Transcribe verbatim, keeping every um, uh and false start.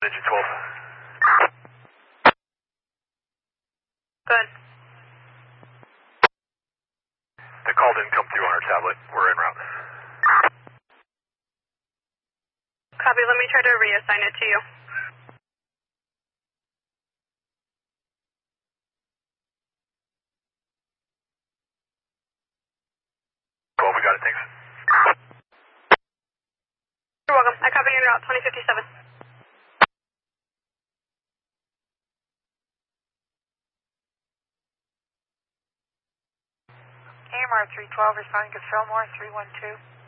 Digit twelve. Good. The call didn't come through on our tablet. We're en route. Copy, let me try to reassign it to you. twelve, we got it, thanks. You're welcome. I copy en route, twenty fifty-seven. A M R three twelve, responding to Fillmore three one two.